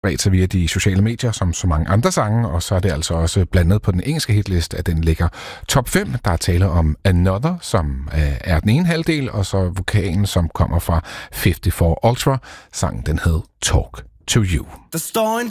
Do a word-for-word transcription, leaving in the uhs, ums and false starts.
bredt sig via de sociale medier, som så mange andre sange, og så er det altså også blandet på den engelske hitliste, at den ligger top fem. Der er tale om Another, som er den ene halvdel, og så vokalen, som kommer fra femoghalvfjerds Ultra. Sangen, den hed Talk to You. Der står en